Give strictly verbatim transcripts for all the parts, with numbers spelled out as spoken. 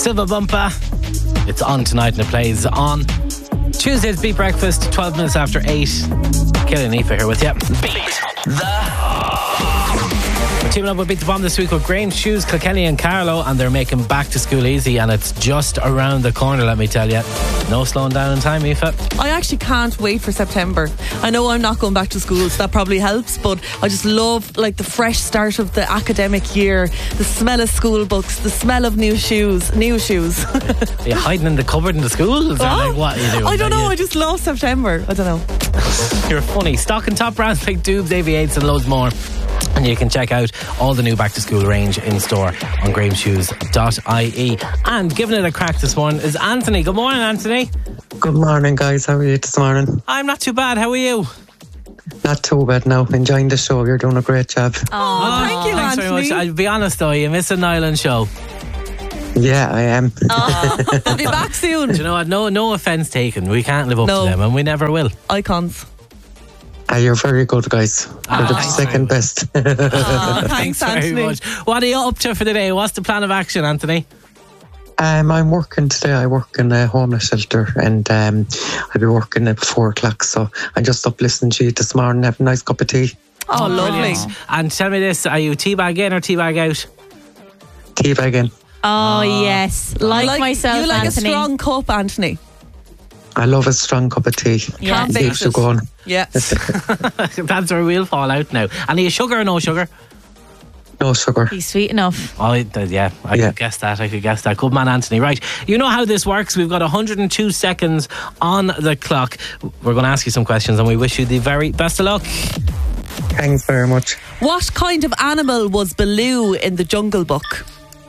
Silva Bumpa. It's on tonight and it plays on Tuesday's Beat Breakfast, twelve minutes after eight. Killing Aoife here with you. Beat the... We're teaming up with Beat the Bomb this week with Graham Shoes, Kilkenny and Carlow, and they're making back to school easy, and it's just around the corner, let me tell you. No slowing down in time, Aoife. I actually can't wait for September. I know I'm not going back to school, so that probably helps, but I just love like the fresh start of the academic year, the smell of school books, the smell of new shoes. New shoes. Are you hiding in the cupboard in the school? Is that like what are you doing? I don't know, you? I just love September. I don't know. You're funny. Stock and top brands like Dubes, Aviates and loads more. And you can check out all the new back to school range in store on graham shoes dot I E. And giving it a crack this morning is Anthony. Good morning, Anthony. Good morning, guys. How are you this morning? I'm not too bad. How are you? Not too bad now. Enjoying the show. You're doing a great job. Oh, oh thank you, thanks Anthony. very much. I'll be honest though, you miss an island show. Yeah, I am. Oh, I'll be back soon. Do you know what? No, no offence taken. We can't live up no. to them, and we never will. Icons. Ah, you're very good, guys. You're ah, the second best. oh, thanks, thanks Anthony. very much. What are you up to for the day? What's the plan of action, Anthony? Um, I'm working today. I work in a homeless shelter, and um, I'll be working at four o'clock. So I'm just up listening to you this morning, have a nice cup of tea. Oh, oh lovely. Brilliant. And tell me this: are you teabag in or teabag out? Teabag in. Oh, oh. yes, like, like myself, You like Anthony. a strong cup, Anthony. I love a strong cup of tea. Yeah, keeps you going. Yeah. That's where we'll fall out now. And are you sugar or no sugar? No sugar. He's sweet enough. Oh, yeah, I yeah. could guess that. I could guess that. Good man, Anthony. Right, you know how this works. We've got one hundred two seconds on the clock. We're going to ask you some questions, and we wish you the very best of luck. Thanks very much. What kind of animal was Baloo in the Jungle Book?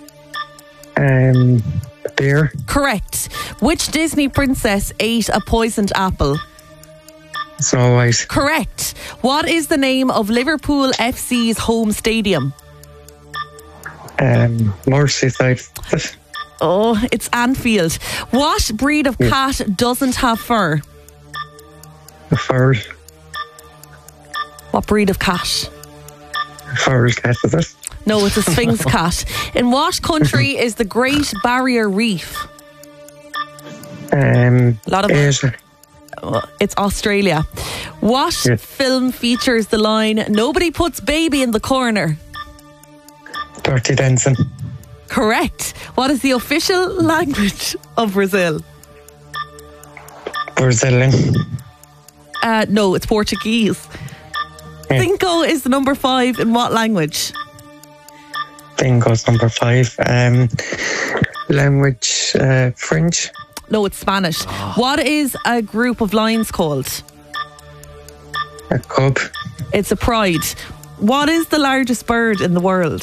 Um, bear. Correct. Which Disney princess ate a poisoned apple? Snow White. Correct. What is the name of Liverpool F C's home stadium? Um, Merseyside. Oh, it's Anfield. What breed of yeah. cat doesn't have fur? A fur. What breed of cat? A fur cat, is it? No, it's a Sphinx cat. In what country is the Great Barrier Reef? Um, a lot of Asia. It's Australia. What yeah. film features the line "Nobody puts baby in the corner"? Dirty Dancing. Correct. What is the official language of Brazil? Brazilian. Uh, no, it's Portuguese. Yeah. Cinco is the number five in what language? Bingo's number five. Um, language, uh, French. No, it's Spanish. Oh. What is a group of lions called? A cub. It's a pride. What is the largest bird in the world?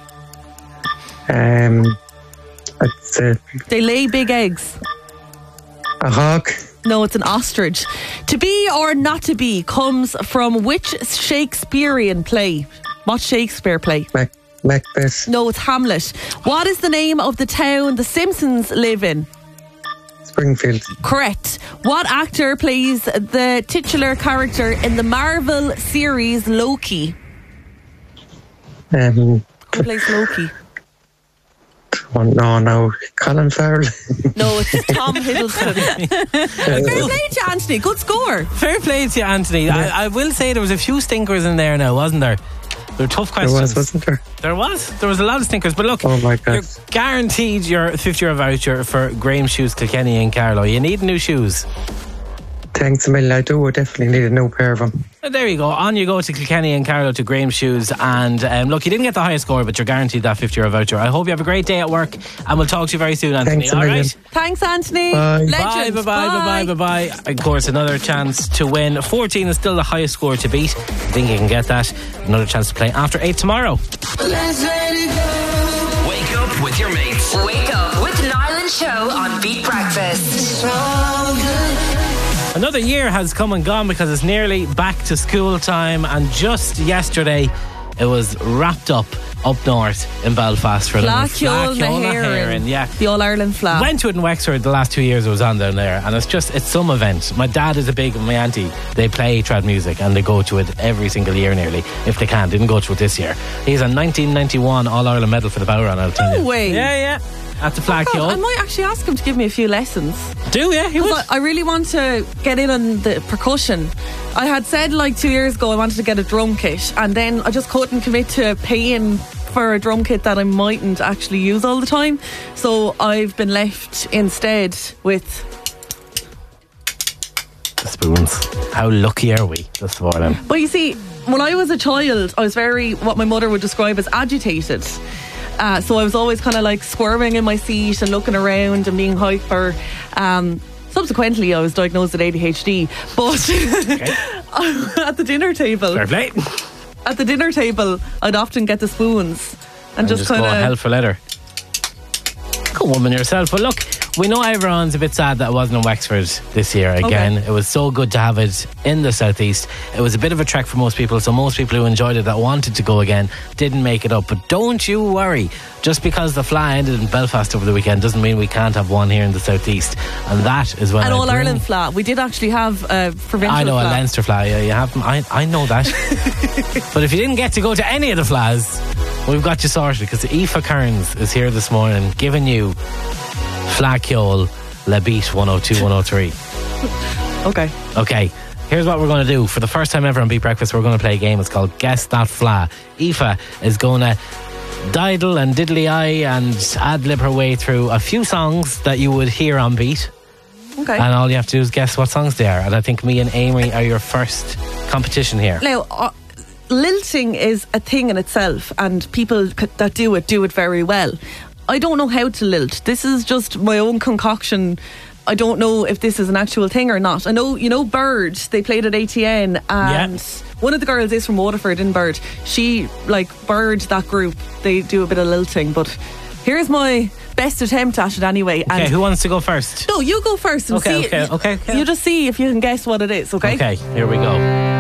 Um, it's a... They lay big eggs. A hawk. No, it's an ostrich. To be or not to be comes from which Shakespearean play? What Shakespeare play? Mac- Macbeth. No, it's Hamlet. What is the name of the town the Simpsons live in? Springfield. Correct. What actor plays the titular character in the Marvel series Loki? Um, Who plays Loki? Oh, no, no. Colin Farrell. No, it's Tom Hiddleston. Fair play to you, Anthony. Good score. Fair play to you, Anthony. Yeah. I, I will say there was a few stinkers in there now, wasn't there? There were tough questions. There was, wasn't there? There was. There was a lot of stinkers. But look, oh my God. You're guaranteed your fifty euro voucher for Graham Shoes, Kilkenny and Carlow. You need new shoes. Thanks a million. I do. I definitely need a new pair of them. And there you go. On you go to Kilkenny and Carlow to Graham Shoes. And um, look, you didn't get the highest score, but you're guaranteed that fifty euro voucher. I hope you have a great day at work, and we'll talk to you very soon, Anthony. Thanks a All million. right? Thanks, Anthony. Bye. Legend. Bye, bye, bye, bye, bye, bye. Of course, another chance to win. fourteen is still the highest score to beat. I think you can get that. Another chance to play after eight tomorrow. Let's let it go. Wake up with your mates. Wake up with Niall and Show on Beat Breakfast. So good. Another year has come and gone because it's nearly back to school time, and just yesterday it was wrapped up up north in Belfast for the Flaciol na HÉireann. Yeah, the All Ireland flag. Went to it in Wexford the last two years I was on down there, and it's just it's some event. My dad is a big, my auntie, they play trad music and they go to it every single year nearly, if they can. Didn't go to it this year. He's a nineteen ninety-one All Ireland medal for the Bowron, I'll tell no you. way. Yeah, yeah. at the flag God, I Kyo. might actually ask him to give me a few lessons. Do yeah, he would. Because I, I really want to get in on the percussion. I had said like two years ago I wanted to get a drum kit, and then I just couldn't commit to paying for a drum kit that I mightn't actually use all the time. So I've been left instead with The spoons. How lucky are we this morning? But you see, when I was a child, I was very, what my mother would describe as agitated. Uh, so I was always kind of like squirming in my seat and looking around and being hyper. Um, subsequently, I was diagnosed with A D H D. But Okay. at the dinner table, Fair play. at the dinner table, I'd often get the spoons and, And just, just kind go hell of. for leather. Good woman yourself. But look, we know everyone's a bit sad that it wasn't in Wexford this year again. Okay. It was so good to have it in the southeast. It was a bit of a trek for most people, so most people who enjoyed it that wanted to go again didn't make it up. But don't you worry, just because the F L A ended in Belfast over the weekend doesn't mean we can't have one here in the southeast. And that is when An I All bring- Ireland flat. We did actually have a provincial I know flat. a Leinster F L A. Yeah, you have them. I, I know that. But if you didn't get to go to any of the F L As, we've got you sorted, because Aoife Kearns is here this morning giving you F L A Kjol Le Beat one oh two, one oh three. Okay. Okay, here's what we're going to do. For the first time ever on Beat Breakfast, we're going to play a game. It's called Guess That F L A. Aoife is going to diddle and diddly-eye and ad-lib her way through a few songs that you would hear on Beat. Okay. And all you have to do is guess what songs they are. And I think me and Amy are your first competition here. Now, uh, lilting is a thing in itself, and people c- that do it do it very well. I don't know how to lilt. This is just my own concoction. I don't know if this is an actual thing or not. I know, you know, Bird, they played at A T N, and Yeah. one of the girls is from Waterford in Bird. She, like Bird, that group, they do a bit of lilting. But here's my best attempt at it anyway. Okay, And who wants to go first? no, you go first and Okay, see. okay, okay, okay. You just see if you can guess what it is, okay? Okay, here we go.